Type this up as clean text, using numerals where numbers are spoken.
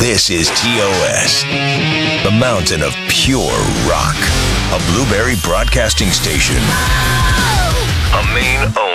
This is TOS, the mountain of pure rock. A Blueberry Broadcasting Station. A Maine owned